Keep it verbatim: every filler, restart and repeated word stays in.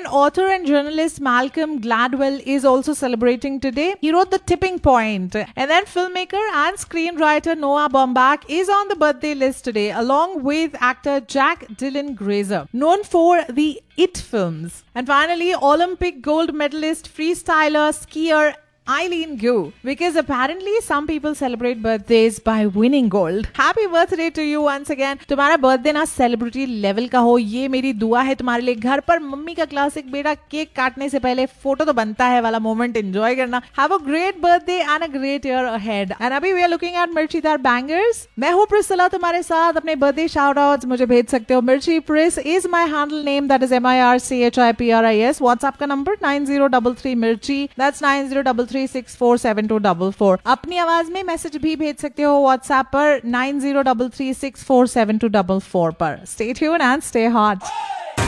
author and journalist Malcolm Gladwell is also celebrating today. He wrote The Tipping Point. And then filmmaker and screenwriter Noah Baumbach is on the birthday list today, along with actor Jack Dylan Grazer, known for the It films. And finally, Olympic gold medalist, freestyler, skier Eileen Gu, because apparently some people celebrate birthdays by winning gold. Happy birthday to you once again. तुम्हारा birthday ना celebrity level का हो, ये मेरी दुआ है तुम्हारे लिए. घर पर मम्मी का क्लासिक बेटा केक काटने से पहले फोटो तो बनता है वाला मोमेंट एंजॉय करना. Have a great birthday and a great year ahead. And अभी we are looking at मिर्चीदार bangers. मैं हूँ प्रिस्सिला तुम्हारे साथ. अपने बर्थडे शाउट आउट्स मुझे भेज सकते हो. मिर्ची प्रिस is my handle name, that is M I R C H I P R I S. WhatsApp का number nine zero three three मिर्ची, that's nine zero three three six four seven two four four. अपनी आवाज में message भी भेज सकते हो WhatsApp पर nine zero three three six four seven two four four पर. Stay tuned and stay hot.